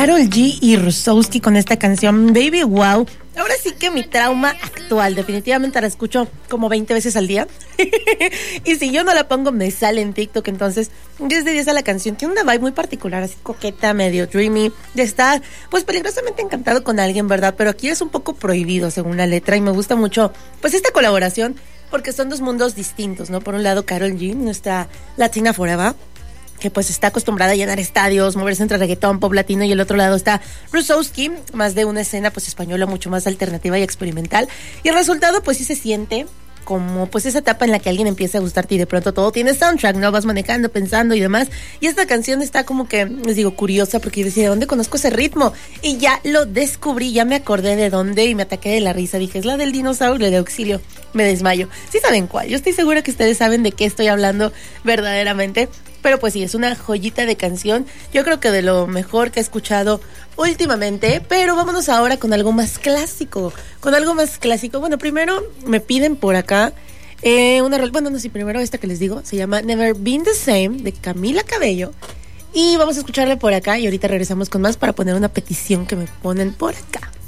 Karol G y Rusowski con esta canción Baby Wow. Ahora sí que mi trauma actual, definitivamente la escucho como 20 veces al día. Y si yo no la pongo, me sale en TikTok. Entonces, 10 de 10 a la canción. Tiene una vibe muy particular, así coqueta, medio dreamy. De estar, pues, peligrosamente encantado con alguien, ¿verdad? Pero aquí es un poco prohibido, según la letra. Y me gusta mucho, pues, esta colaboración, porque son dos mundos distintos, ¿no? Por un lado, Karol G, nuestra Latina Forever, que pues está acostumbrada a llenar estadios, moverse entre reggaetón, pop latino, y el otro lado está Rusowski, más de una escena pues española mucho más alternativa y experimental, y el resultado pues sí se siente como pues esa etapa en la que alguien empieza a gustarte y de pronto todo tiene soundtrack, ¿no? Vas manejando, pensando y demás, y esta canción está como que, les digo, curiosa, porque yo decía, ¿de dónde conozco ese ritmo? Y ya lo descubrí, ya me acordé de dónde y me ataqué de la risa, dije, es la del dinosaurio, de auxilio, me desmayo. ¿Sí saben cuál? Yo estoy segura que ustedes saben de qué estoy hablando verdaderamente. Pero pues sí, es una joyita de canción. Yo creo que de lo mejor que he escuchado últimamente. Pero vámonos ahora con algo más clásico. Bueno, primero me piden por acá primero esta que les digo. Se llama Never Been the Same, de Camila Cabello. Y vamos a escucharla por acá y ahorita regresamos con más para poner una petición que me ponen por acá.